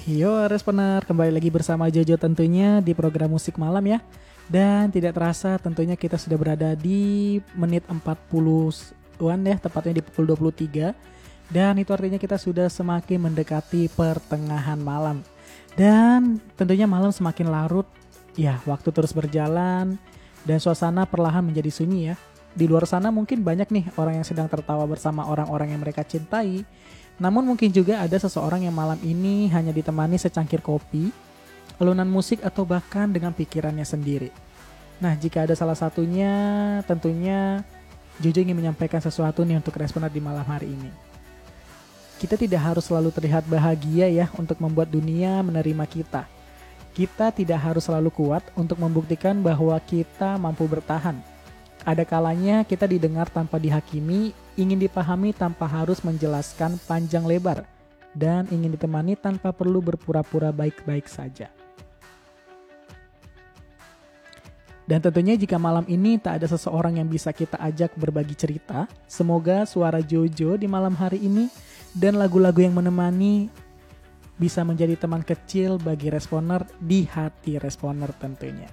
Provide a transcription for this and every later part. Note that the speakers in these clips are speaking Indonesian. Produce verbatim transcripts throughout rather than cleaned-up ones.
Yo Responer, kembali lagi bersama Jojo tentunya di program musik malam ya. Dan tidak terasa tentunya kita sudah berada di menit empat puluhan ya, tepatnya di pukul dua puluh tiga. Dan itu artinya kita sudah semakin mendekati pertengahan malam. Dan tentunya malam semakin larut, ya waktu terus berjalan dan suasana perlahan menjadi sunyi ya. Di luar sana mungkin banyak nih orang yang sedang tertawa bersama orang-orang yang mereka cintai. Namun mungkin juga ada seseorang yang malam ini hanya ditemani secangkir kopi, alunan musik atau bahkan dengan pikirannya sendiri. Nah, jika ada salah satunya, tentunya Jojo ingin menyampaikan sesuatu nih untuk Responer di malam hari ini. Kita tidak harus selalu terlihat bahagia ya untuk membuat dunia menerima kita. Kita tidak harus selalu kuat untuk membuktikan bahwa kita mampu bertahan. Ada kalanya kita didengar tanpa dihakimi, ingin dipahami tanpa harus menjelaskan panjang lebar, dan ingin ditemani tanpa perlu berpura-pura baik-baik saja. Dan tentunya jika malam ini tak ada seseorang yang bisa kita ajak berbagi cerita, semoga suara Jojo di malam hari ini dan lagu-lagu yang menemani bisa menjadi teman kecil bagi Responer di hati Responer tentunya.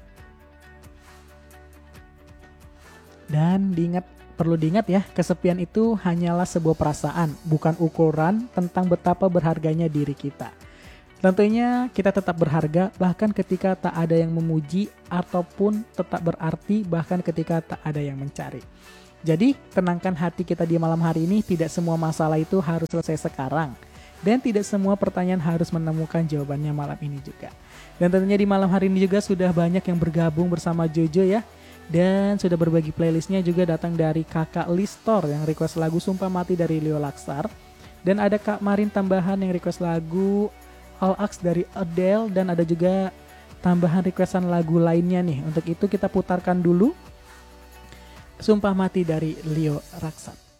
Dan diingat, perlu diingat ya, kesepian itu hanyalah sebuah perasaan, bukan ukuran tentang betapa berharganya diri kita. Tentunya kita tetap berharga bahkan ketika tak ada yang memuji, ataupun tetap berarti bahkan ketika tak ada yang mencari. Jadi tenangkan hati kita di malam hari ini, tidak semua masalah itu harus selesai sekarang. Dan tidak semua pertanyaan harus menemukan jawabannya malam ini juga. Dan tentunya di malam hari ini juga sudah banyak yang bergabung bersama Jojo ya. Dan sudah berbagi playlistnya juga datang dari kakak Listor yang request lagu Sumpah Mati dari Leo Laksar. Dan ada Kak Marin tambahan yang request lagu All Axe dari Adele. Dan ada juga tambahan requestan lagu lainnya nih. Untuk itu kita putarkan dulu Sumpah Mati dari Leo Laksar.